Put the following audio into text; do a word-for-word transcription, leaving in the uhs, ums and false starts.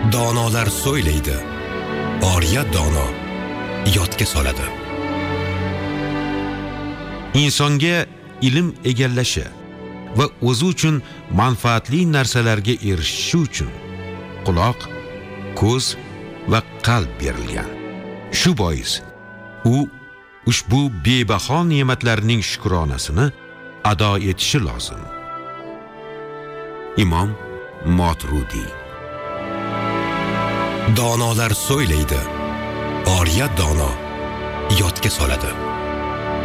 Donolar so'ylaydi, oriya dono yodga soladi. Insonga ilm egallashi va o'zi uchun manfaatli narsalarga erishishi uchun quloq, ko'z va qalb berilgan. Shu bois u ushbu bebaho ne'matlarning shukronasini ado etishi lozim. Imom Moturudi. Donolar so'ylaydi, oriya dono yodga soladi.